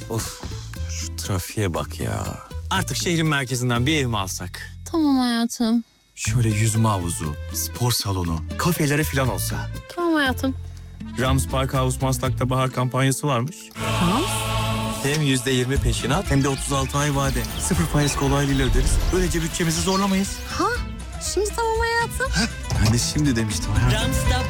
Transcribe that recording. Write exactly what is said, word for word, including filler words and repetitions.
Of, şu trafiğe bak ya. Artık şehrin merkezinden bir ev mi alsak? Tamam hayatım. Şöyle yüzme havuzu, spor salonu, kafeleri falan olsa. Tamam hayatım. Rams Park House Maslak'ta bahar kampanyası varmış. Tamam. Hem yüzde yirmi peşinat hem de otuz altı ay vade. Sıfır faiz kolaylığı öderiz. Böylece bütçemizi zorlamayız. Ha? Şimdi tamam hayatım. Ben de şimdi demiştim hayatım. Rams'ta